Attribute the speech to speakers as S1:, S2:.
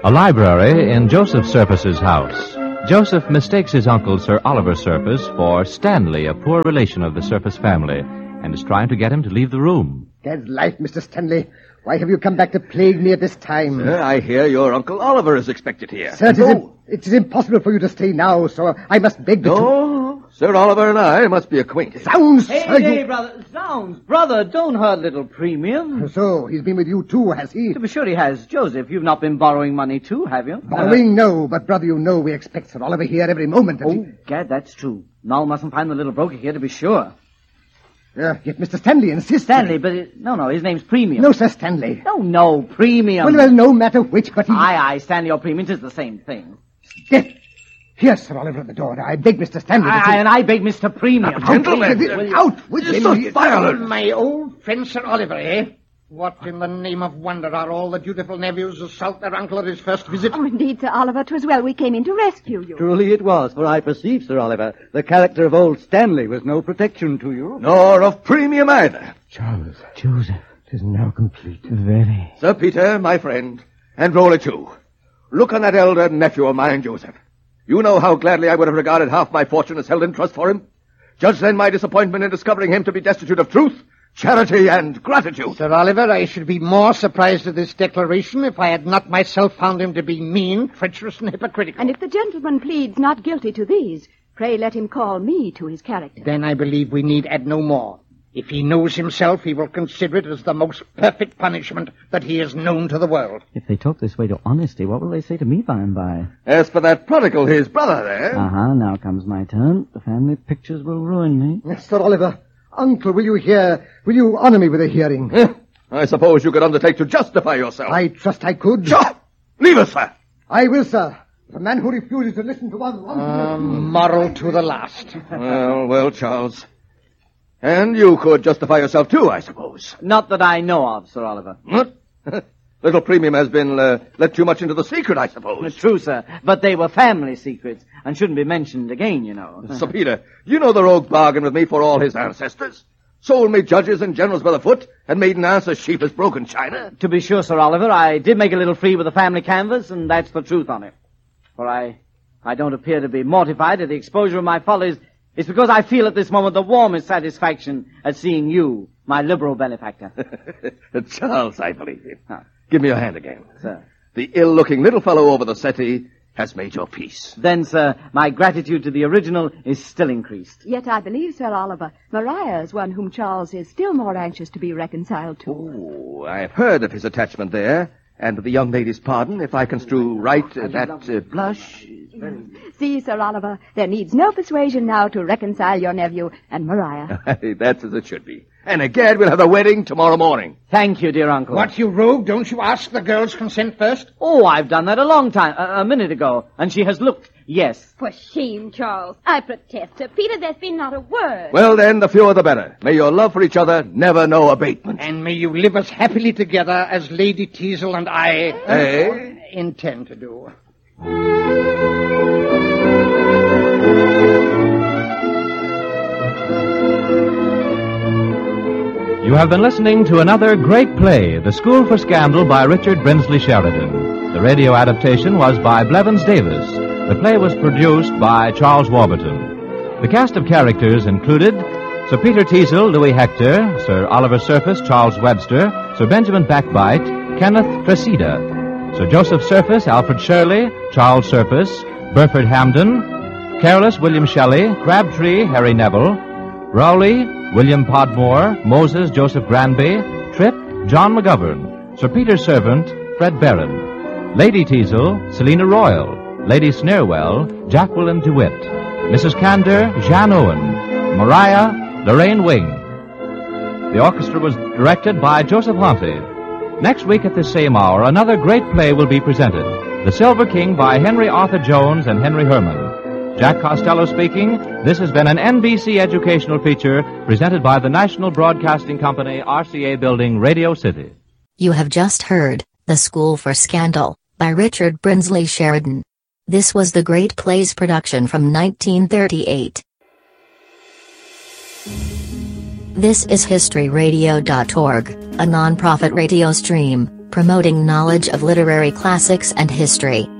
S1: A library in Joseph Surface's house. Joseph mistakes his uncle, Sir Oliver Surface, for Stanley, a poor relation of the Surface family, and is trying to get him to leave the room.
S2: Gad's life, Mr. Stanley. Why have you come back to plague me at this time?
S3: Sir, I hear your Uncle Oliver is expected here.
S2: Sir, it is impossible for you to stay now, so I must beg that
S3: No, Sir Oliver and I must be acquainted.
S2: Zounds!
S4: Hey, brother. Zounds. Brother, don't hurt little Premium.
S2: So, he's been with you too, has he?
S4: To be sure he has. Joseph, you've not been borrowing money too, have you?
S2: Borrowing, no. But, brother, you know we expect Sir Oliver here every moment.
S4: Gad, that's true. Now mustn't find the little broker here to be sure.
S2: Yet Mr. Stanley insists...
S4: Stanley, but... No, his name's Premium.
S2: No, Sir Stanley.
S4: No, Premium.
S2: Well, no matter which, but he...
S4: Aye, Stanley or Premium, 'tis the same thing.
S2: Yes. Here's Sir Oliver at the door. I beg Mr. Stanley to...
S4: And I beg Mr. Premium.
S2: Gentlemen! Out with him!
S3: So violent!
S5: My old friend Sir Oliver, eh? What in the name of wonder are all the dutiful nephews assault their uncle at his first visit?
S6: Oh, indeed, Sir Oliver, 'twas well we came in to rescue you.
S7: Truly it was, for I perceive, Sir Oliver, the character of old Stanley was no protection to you.
S3: Nor of Premium either.
S2: Charles.
S4: Joseph.
S2: It is now complete.
S4: Very.
S3: Sir Peter, my friend, and Roller too. Look on that elder nephew of mine, Joseph. You know how gladly I would have regarded half my fortune as held in trust for him. Judge then my disappointment in discovering him to be destitute of truth, charity, and gratitude.
S5: Sir Oliver, I should be more surprised at this declaration if I had not myself found him to be mean, treacherous, and hypocritical.
S6: And if the gentleman pleads not guilty to these, pray let him call me to his character.
S5: Then I believe we need add no more. If he knows himself, he will consider it as the most perfect punishment that he has known to the world.
S4: If they talk this way to honesty, what will they say to me by and by?
S3: As for that prodigal, his brother there...
S4: Now comes my turn. The family pictures will ruin me.
S2: Yes, Sir Oliver. Uncle, will you honor me with a hearing?
S3: I suppose you could undertake to justify yourself.
S2: I trust I could.
S3: Sure. Leave us, sir.
S2: I will, sir. The man who refuses to listen to one...
S5: Moral to the last.
S3: Well, Charles. And you could justify yourself, too, I suppose.
S4: Not that I know of, Sir Oliver.
S3: What? Little Premium has been let too much into the secret, I suppose.
S4: True, sir. But they were family secrets and shouldn't be mentioned again, you know.
S3: Sir Peter, you know the rogue bargained with me for all his ancestors? Sold me judges and generals by the foot and made an ass as cheap as broken china?
S4: To be sure, Sir Oliver, I did make a little free with the family canvas, and that's the truth on it. For I don't appear to be mortified at the exposure of my follies. It's because I feel at this moment the warmest satisfaction at seeing you, my liberal benefactor.
S3: Charles, I believe you. Give me your hand again.
S4: Sir.
S3: The ill-looking little fellow over the settee has made your peace.
S4: Then, sir, my gratitude to the original is still increased.
S6: Yet I believe, Sir Oliver, Maria is one whom Charles is still more anxious to be reconciled to.
S3: Oh, I've heard of his attachment there, and the young lady's pardon, if I construe right, that blush...
S6: See, Sir Oliver, there needs no persuasion now to reconcile your nephew and Maria.
S3: That's as it should be. And egad, we'll have the wedding tomorrow morning.
S4: Thank you, dear uncle.
S5: What, you rogue? Don't you ask the girl's consent first?
S4: Oh, I've done that a long time, a minute ago, and she has looked yes.
S8: For shame, Charles. I protest. To Peter, there's been not a word.
S3: Well, then, the fewer the better. May your love for each other never know abatement.
S5: And may you live as happily together as Lady Teazle and I intend to do.
S1: You have been listening to another great play, The School for Scandal by Richard Brinsley Sheridan. The radio adaptation was by Blevins Davis. The play was produced by Charles Warburton. The cast of characters included Sir Peter Teazle, Louis Hector, Sir Oliver Surface, Charles Webster, Sir Benjamin Backbite, Kenneth Cressida, Sir Joseph Surface, Alfred Shirley, Charles Surface, Burford Hamden, Careless, William Shelley, Crabtree, Harry Neville, Rowley, William Podmore, Moses, Joseph Granby, Tripp, John McGovern, Sir Peter's servant, Fred Barron, Lady Teazle, Selina Royal, Lady Snareswell, Jacqueline DeWitt, Mrs. Cantor, Jean Owen, Maria, Lorraine Wing. The orchestra was directed by Joseph Honte. Next week at this same hour, another great play will be presented, The Silver King by Henry Arthur Jones and Henry Herman. Jack Costello speaking. This has been an NBC educational feature presented by the National Broadcasting Company, RCA Building, Radio City.
S9: You have just heard The School for Scandal by Richard Brinsley Sheridan. This was the Great Plays production from 1938. This is HistoryRadio.org, a non-profit radio stream. promoting knowledge of literary classics and history.